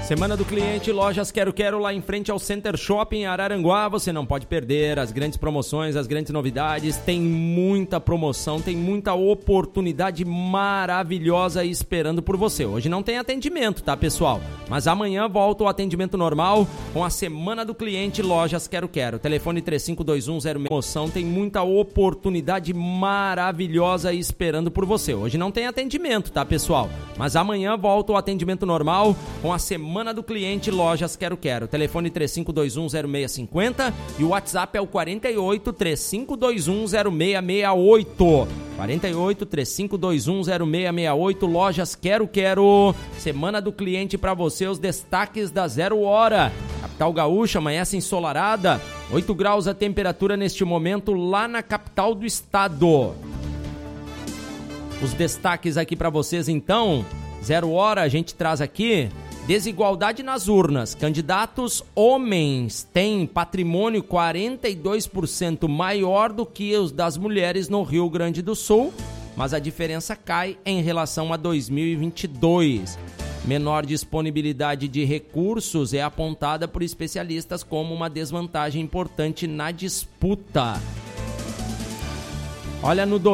Semana do Cliente, Lojas Quero Quero, lá em frente ao Center Shopping Araranguá. Você não pode perder as grandes promoções, as grandes novidades. Tem muita promoção, tem muita oportunidade maravilhosa esperando por você. Hoje não tem atendimento, tá, pessoal? Mas amanhã volta o atendimento normal com a Semana do Cliente, Lojas Quero Quero. Telefone 352106. Promoção, tem muita oportunidade maravilhosa esperando por você. Hoje não tem atendimento, tá, pessoal? Mas amanhã volta o atendimento normal com a Semana do Cliente, Lojas Quero Quero. Telefone 35210650 e o WhatsApp é o 48 35210668. 48 35210668. Lojas Quero Quero. Semana do Cliente para você, os destaques da 0 hora. Capital Gaúcha, amanhece ensolarada, 8 graus a temperatura neste momento lá na capital do estado. Os destaques aqui para vocês então, 0 hora, a gente traz aqui: desigualdade nas urnas. Candidatos homens têm patrimônio 42% maior do que os das mulheres no Rio Grande do Sul, mas a diferença cai em relação a 2022. Menor disponibilidade de recursos é apontada por especialistas como uma desvantagem importante na disputa. Olha, no